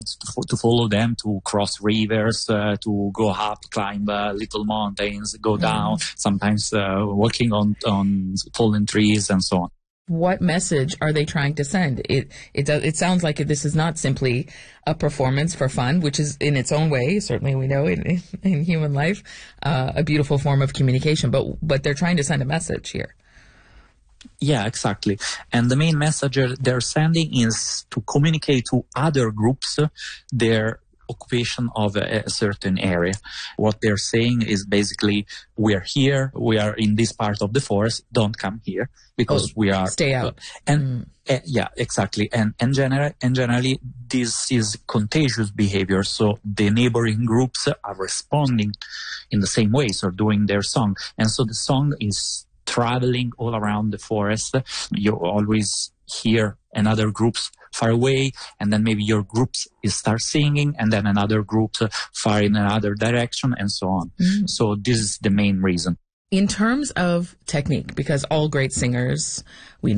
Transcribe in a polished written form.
to follow them, to cross rivers, to go up, climb little mountains, go down, sometimes walking on fallen trees and so on. What message are they trying to send? It sounds like this is not simply a performance for fun, which is in its own way, certainly we know in human life, a beautiful form of communication, but they're trying to send a message here. Yeah, exactly. And the main message they're sending is to communicate to other groups their occupation of a certain area. What they're saying is basically, we are here, we are in this part of the forest, don't come here because we are... Stay out. Yeah, exactly. And generally, this is contagious behavior. So the neighboring groups are responding in the same way, so doing their song. And so the song is traveling all around the forest. You always hear another groups far away, and then maybe your groups start singing, and then another group far in another direction, and so on. So this is the main reason. In terms of technique, because all great singers, we